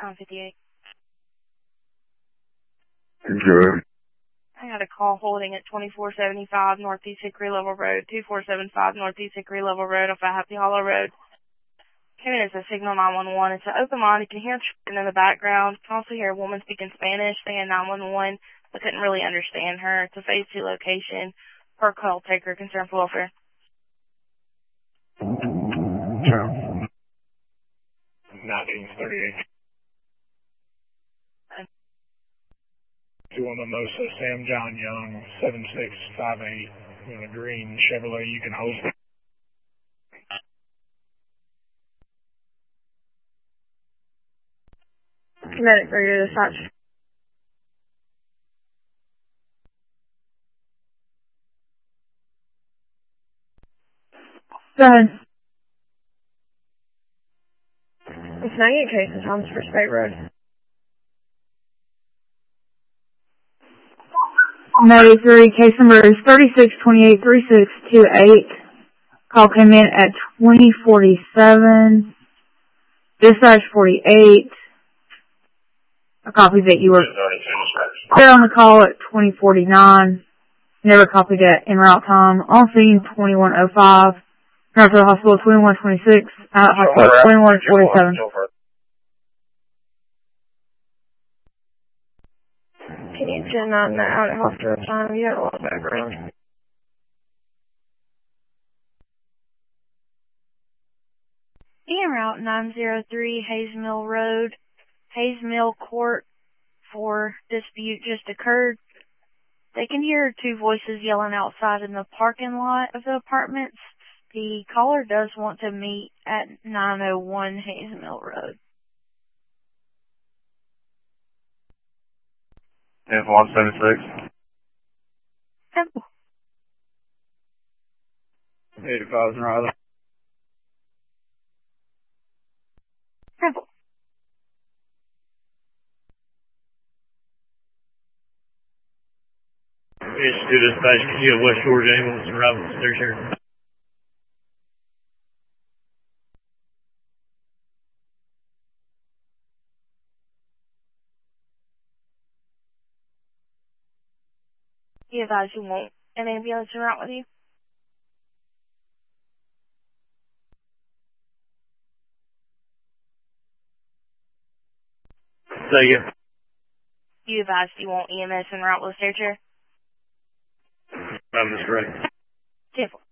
58. Good. I got a call holding at 2475 Northeast Hickory Level Road, 2475 Northeast Hickory Level Road off of Happy Hollow Road. Came in as a signal 911. It's an open line. You can hear children in the background. You can also hear a woman speaking Spanish saying 911. I couldn't really understand her. It's a phase 2 location. Per call taker, concern for welfare. 1938. To Mimosa, Sam John Young, 7658, in a green Chevrolet. You can hold. Medic for your dispatch. Go ahead. It's 98 cases on Spruce Bay Road. 93, case number is 36283628. Call came in at 2047. Dispatch 48. A copy that you were there on the call at 2049. Never copied at en route time. On scene 2105. Transfer to the hospital 2126. Out at hospital 2147. Can you send on that out at hospital time? You have a lot of background. En route 903 Hayes Mill Road, Hayes Mill Court for dispute just occurred. They can hear two voices yelling outside in the parking lot of the apartments. The caller does want to meet at 901 Hayes Mill Road. If 176. 85 Riley. Temple. It's to dispatch. Can you have West Georgia ambulance arrival? There's here. You advise you want an ambulance en route with you? Say again. You advise you want EMS en route with a stair chair? I'm just ready. 10-4.